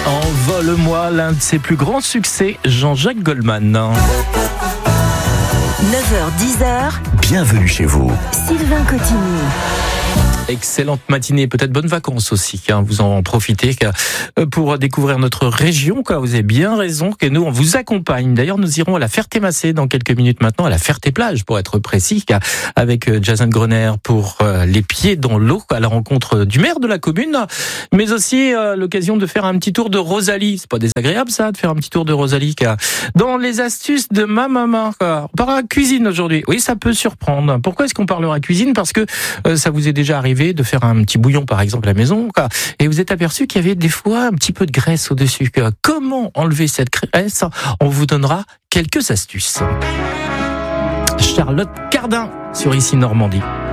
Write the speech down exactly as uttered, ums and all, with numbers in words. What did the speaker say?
Envole-moi, l'un de ses plus grands succès, Jean-Jacques Goldman. neuf heures dix. Bienvenue chez vous. Sylvain Cotigny. Excellente matinée, peut-être bonnes vacances aussi, hein, vous en profitez pour découvrir notre région. Vous avez bien raison que nous, on vous accompagne. D'ailleurs, nous irons à la Ferté-Massé dans quelques minutes maintenant, à la Ferté-Plage pour être précis, avec Jason Grener pour les pieds dans l'eau, à la rencontre du maire de la commune, mais aussi euh, l'occasion de faire un petit tour de Rosalie. C'est pas désagréable ça, de faire un petit tour de Rosalie. Dans les astuces de ma maman, on parlera cuisine aujourd'hui. Oui, ça peut surprendre. Pourquoi est-ce qu'on parlera cuisine ? Parce que euh, ça vous est déjà arrivé de faire un petit bouillon par exemple à la maison et vous êtes aperçu qu'il y avait des fois un petit peu de graisse au-dessus. Comment enlever cette graisse ? On vous donnera quelques astuces. Charlotte Cardin sur Ici Normandie.